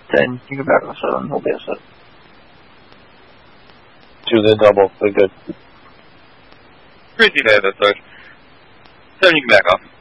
10, you can back off 7, he'll be a 7. 2 the double, they're good. 3 there, that's right. 7, you can back off.